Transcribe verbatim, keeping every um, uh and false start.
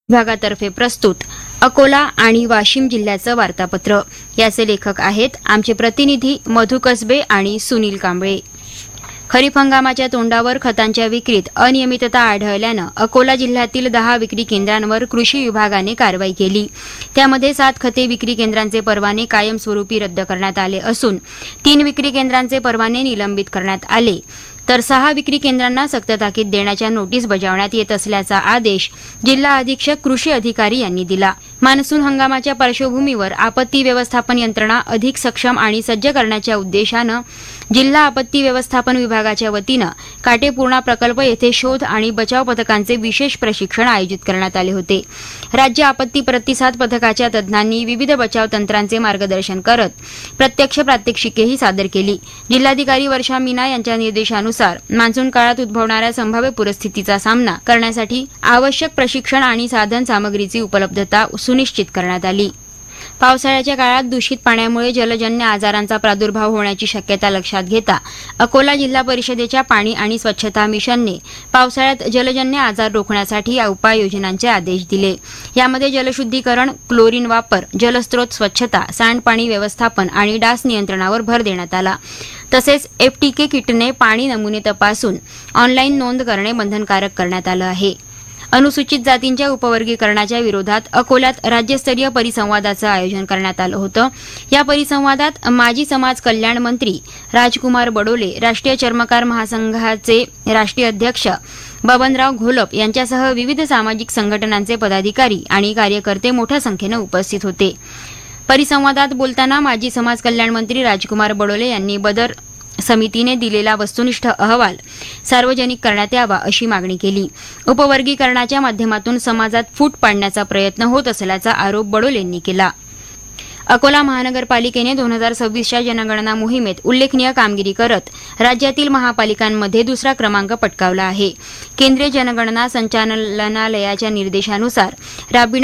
विभागातर्फे प्रस्तुत अकोला आणि वाशिम जिल्ह्याचं वार्तापत्र. याचे लेखक आहेत आमचे प्रतिनिधी मधु कसबे आणि सुनील कांबळे. खरीप हंगामाच्या तोंडावर खतांच्या विक्रीत अनियमितता आढळल्यानं अकोला जिल्ह्यातील दहा विक्री केंद्रांवर कृषी विभागाने कारवाई केली. त्यामध्ये सात खते विक्री केंद्रांचे परवाने कायमस्वरूपी रद्द करण्यात आले असून तीन विक्री केंद्रांचे परवाने निलंबित करण्यात आले, तर सहा विक्री केंद्रांना सक्त ताकीद देण्याच्या नोटीस बजावण्यात येत असल्याचा आदेश जिल्हा अधीक्षक कृषी अधिकारी यांनी दिला. मान्सून हंगामाच्या पार्श्वभूमीवर आपत्ती व्यवस्थापन यंत्रणा अधिक सक्षम आणि सज्ज करण्याच्या उद्देशानं जिल्हा आपत्ती व्यवस्थापन विभागाच्या वतीनं काटेपूर्णा प्रकल्प येथे शोध आणि बचाव पथकांचे विशेष प्रशिक्षण आयोजित करण्यात आले होते. राज्य आपत्ती प्रतिसाद पथकाच्या तज्ज्ञांनी विविध बचाव तंत्रांचे मार्गदर्शन करत प्रत्यक्ष प्रात्यक्षिकेही सादर केली. जिल्हाधिकारी वर्षा मीना यांच्या निर्देशानुसार मान्सून काळात उद्भवणाऱ्या संभाव्य परिस्थितीचा सामना करण्यासाठी आवश्यक प्रशिक्षण आणि साधन सामग्रीची उपलब्धता सुनिश्चित करण्यात आली. पावसाळ्याच्या काळात दूषित पाण्यामुळे जलजन्य आजारांचा प्रादुर्भाव होण्याची शक्यता लक्षात घेता अकोला जिल्हा परिषदेच्या पाणी आणि स्वच्छता मिशनने पावसाळ्यात जलजन्य आजार रोखण्यासाठी या उपाययोजनांचे आदेश दिले. यामध्ये जलशुद्धीकरण, क्लोरीन वापर, जलस्रोत स्वच्छता, सांडपाणी व्यवस्थापन आणि डास नियंत्रणावर भर देण्यात आला. तसेच एफटीके किटने पाणी नमुने तपासून ऑनलाईन नोंद करणे बंधनकारक करण्यात आलं आहे. अनुसूचित जातींच्या उपवर्गीकरणाच्या विरोधात अकोल्यात राज्यस्तरीय परिसंवादाचं आयोजन करण्यात आलं होतं. या परिसंवादात माजी समाज कल्याण मंत्री राजकुमार बडोले, राष्ट्रीय चर्मकार महासंघाचे राष्ट्रीय अध्यक्ष बबनराव घोलप यांच्यासह विविध सामाजिक संघटनांचे पदाधिकारी आणि कार्यकर्ते मोठ्या संख्येनं उपस्थित होते. परिसंवादात बोलताना माजी समाज कल्याण मंत्री राजकुमार बडोले यांनी बदर समितीने दिलेला वस्तुनिष्ठ अहवाल सार्वजनिक करण्यात यावा अशी मागणी केली. उपवर्गीकरणाच्या माध्यमातून समाजात फूट पाडण्याचा प्रयत्न होत असल्याचा आरोप बडोलेंनी केला. अकोला महानगरपालिकेने दोन हजार सव्वीसच्या जनगणना मोहिमेत उल्लेखनीय कामगिरी करत राज्यातील महापालिकांमध्ये दुसरा क्रमांक पटकावला आहे. केंद्रीय जनगणना संचालनालयाच्या निर्देशानुसार राबविण्यात